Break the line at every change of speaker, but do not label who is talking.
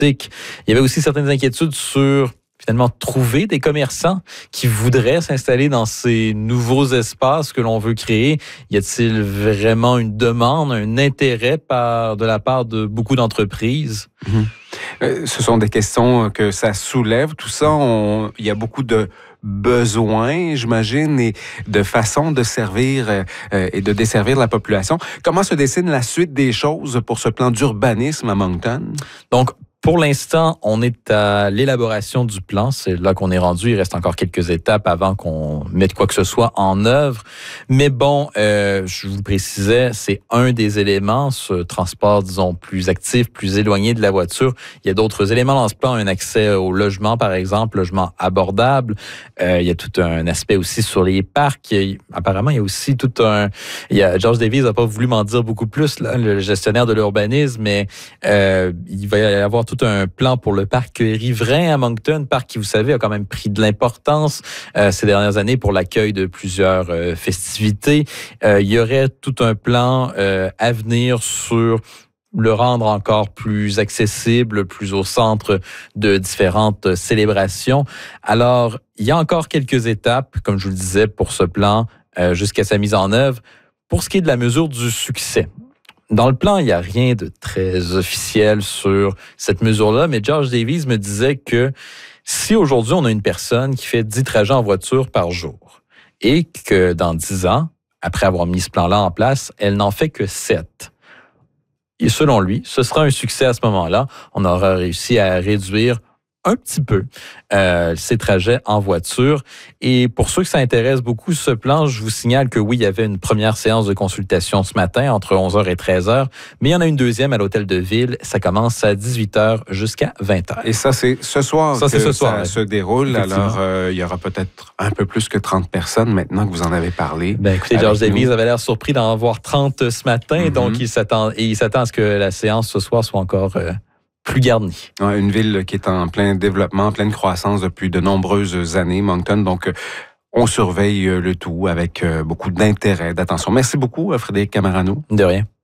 touristique. Il y avait aussi certaines inquiétudes sur finalement trouver des commerçants qui voudraient s'installer dans ces nouveaux espaces que l'on veut créer. Y a-t-il vraiment une demande, un intérêt de la part de beaucoup d'entreprises?
Ce sont des questions que ça soulève. Tout ça, il y a beaucoup de besoins, j'imagine, et de façons de servir et de desservir la population. Comment se dessine la suite des choses pour ce plan d'urbanisme à Moncton? Donc,
pour l'instant, on est à l'élaboration du plan. C'est là qu'on est rendu. Il reste encore quelques étapes avant qu'on mette quoi que ce soit en œuvre. Mais bon, je vous le précisais, c'est un des éléments, ce transport, disons, plus actif, plus éloigné de la voiture. Il y a d'autres éléments dans ce plan, un accès au logement, par exemple, logement abordable. Il y a tout un aspect aussi sur les parcs. Apparemment, il y a aussi George Davies n'a pas voulu m'en dire beaucoup plus, là, le gestionnaire de l'urbanisme, mais il va y avoir tout un plan pour le parc riverain à Moncton, parc qui, vous savez, a quand même pris de l'importance ces dernières années pour l'accueil de plusieurs festivités. Il y aurait tout un plan à venir sur le rendre encore plus accessible, plus au centre de différentes célébrations. Alors, il y a encore quelques étapes, comme je vous le disais, pour ce plan jusqu'à sa mise en œuvre. Pour ce qui est de la mesure du succès, dans le plan, il n'y a rien de très officiel sur cette mesure-là, mais George Davies me disait que si aujourd'hui on a une personne qui fait 10 trajets en voiture par jour et que dans 10 ans, après avoir mis ce plan-là en place, elle n'en fait que 7. Et selon lui, ce sera un succès à ce moment-là. On aura réussi à réduire un petit peu ces trajets en voiture. Et pour ceux que ça intéresse beaucoup, ce plan, je vous signale que oui, il y avait une première séance de consultation ce matin entre 11h et 13h, mais il y en a une deuxième à l'Hôtel de Ville. Ça commence à 18h jusqu'à 20h.
Et ça, c'est ce soir
ça
se déroule. Alors, il y aura peut-être un peu plus que 30 personnes maintenant que vous en avez parlé.
Ben, écoutez, George Davies avait l'air surpris d'en voir 30 ce matin, donc il s'attend à ce que la séance ce soir soit encore plus garnie.
Ouais, une ville qui est en plein développement, en pleine croissance depuis de nombreuses années, Moncton. Donc, on surveille le tout avec beaucoup d'intérêt, d'attention. Merci beaucoup, Frédéric Cammarano.
De rien.